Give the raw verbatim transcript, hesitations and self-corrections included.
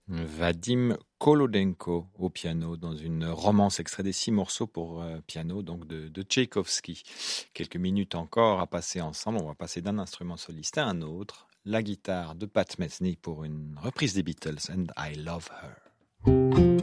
Vadim Kolodenko au piano dans une romance extrait des six morceaux pour euh, piano donc de, de Tchaïkovski. Quelques minutes encore à passer ensemble. On va passer d'un instrument soliste à un autre. La guitare de Pat Metheny pour une reprise des Beatles and I Love Her.